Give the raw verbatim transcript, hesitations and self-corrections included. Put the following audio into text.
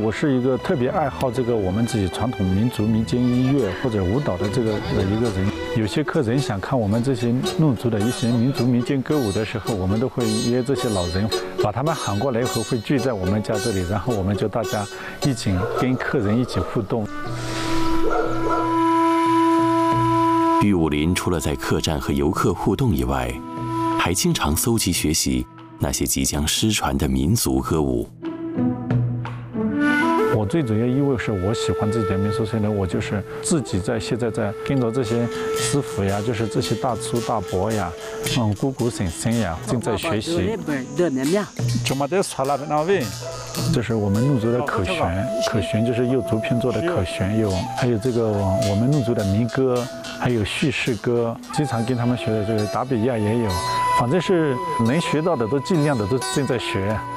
我是一个特别爱好这个我们自己传统民族民间音乐或者舞蹈的这个呃一个人。有些客人想看我们这些怒族的一些民族民间歌舞的时候，我们都会约这些老人，把他们喊过来以后，会聚在我们家这里，然后我们就大家一起跟客人一起互动。 玉武林除了在客栈和游客互动以外，还经常搜集学习那些即将失传的民族歌舞。 我最主要因为是我喜欢这点民俗，所以呢，我就是自己在现在在跟着这些师傅呀，就是这些大叔大伯呀，嗯，姑姑婶婶呀，正在学习。这是我们怒族的口弦，口弦就是右族品做的口弦有，还有这个我们怒族的民歌，还有叙事歌，经常跟他们学的这个达比亚也有，反正是能学到的都尽量的都正在学。